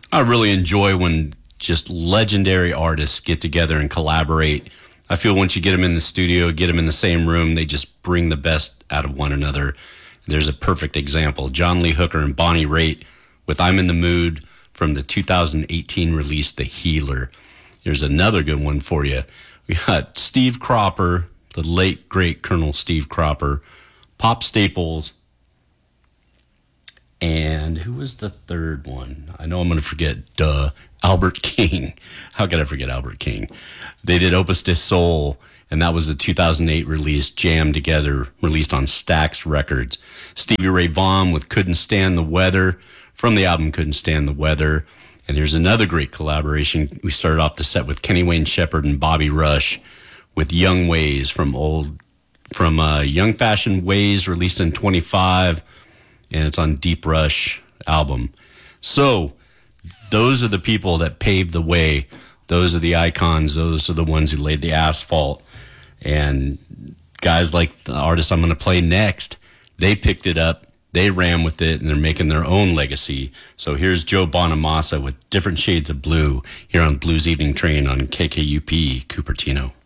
I really enjoy when just legendary artists get together and collaborate. I feel once you get them in the studio, get them in the same room, they just bring the best out of one another. There's a perfect example. John Lee Hooker and Bonnie Raitt with I'm in the Mood from the 2018 release, The Healer. Here's another good one for you. We got Steve Cropper, the late, great Colonel Steve Cropper, Pop Staples, and who was the third one? I know I'm going to forget. Albert King. How could I forget Albert King? They did Opus de Soul, and that was the 2008 release, Jammed Together, released on Stax Records. Stevie Ray Vaughan with Couldn't Stand the Weather, from the album Couldn't Stand the Weather. And there's another great collaboration. We started off the set with Kenny Wayne Shepherd and Bobby Rush with Young Ways from Young Fashioned Ways, released in 25, and it's on Deep Rush album. So those are the people that paved the way. Those are the icons. Those are the ones who laid the asphalt. And guys like the artist I'm going to play next, they picked it up, they ran with it, and they're making their own legacy. So here's Joe Bonamassa with Different Shades of Blue here on Blues Evening Train on KKUP Cupertino.